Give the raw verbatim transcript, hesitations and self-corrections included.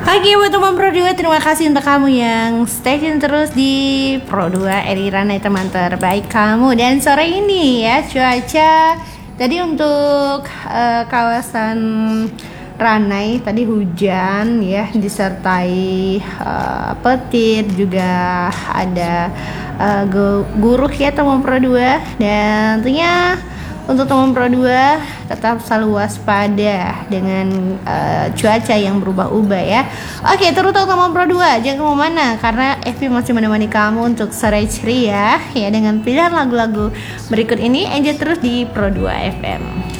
Oke buat teman Pro dua, terima kasih untuk kamu yang stay tune terus di Pro dua Elirana, teman terbaik kamu. Dan sore ini ya cuaca tadi untuk uh, kawasan Ranai tadi hujan ya, disertai uh, petir, juga ada uh, guruk ya teman Pro dua. Dan tentunya untuk teman Pro dua tetap selalu waspada dengan uh, cuaca yang berubah-ubah ya. Oke, terutama teman Pro dua jangan kemana-mana, karena F B masih menemani kamu untuk sore ceria ya dengan pilihan lagu-lagu berikut ini. Enjoy terus di Pro dua F M.